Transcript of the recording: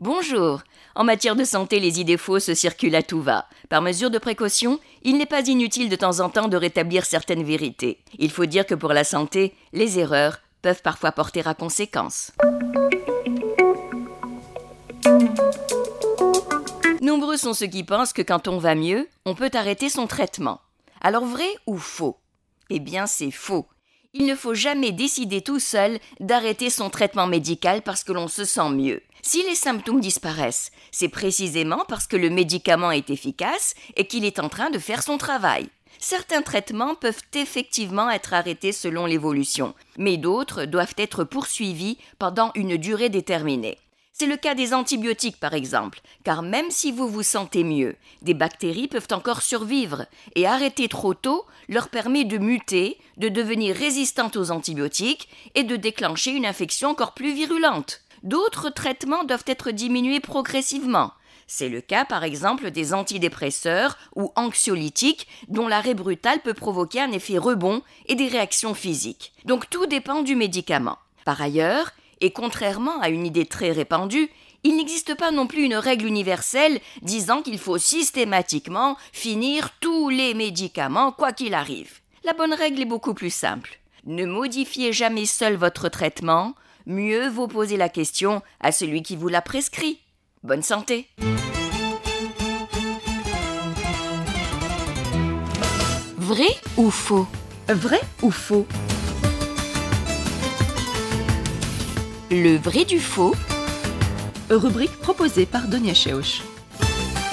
Bonjour. En matière de santé, les idées fausses circulent à tout va. Par mesure de précaution, il n'est pas inutile de temps en temps de rétablir certaines vérités. Il faut dire que pour la santé, les erreurs peuvent parfois porter à conséquence. Nombreux sont ceux qui pensent que quand on va mieux, on peut arrêter son traitement. Alors vrai ou faux ? Eh bien, c'est faux. Il ne faut jamais décider tout seul d'arrêter son traitement médical parce que l'on se sent mieux. Si les symptômes disparaissent, c'est précisément parce que le médicament est efficace et qu'il est en train de faire son travail. Certains traitements peuvent effectivement être arrêtés selon l'évolution, mais d'autres doivent être poursuivis pendant une durée déterminée. C'est le cas des antibiotiques par exemple, car même si vous vous sentez mieux, des bactéries peuvent encore survivre et arrêter trop tôt leur permet de muter, de devenir résistantes aux antibiotiques et de déclencher une infection encore plus virulente. D'autres traitements doivent être diminués progressivement. C'est le cas par exemple des antidépresseurs ou anxiolytiques dont l'arrêt brutal peut provoquer un effet rebond et des réactions physiques. Donc tout dépend du médicament. Par ailleurs, et contrairement à une idée très répandue, il n'existe pas non plus une règle universelle disant qu'il faut systématiquement finir tous les médicaments quoi qu'il arrive. La bonne règle est beaucoup plus simple. Ne modifiez jamais seul votre traitement, mieux vaut poser la question à celui qui vous l'a prescrit. Bonne santé! Vrai ou faux ? Vrai ou faux ? Le vrai du faux. Rubrique proposée par Donia Cheuch.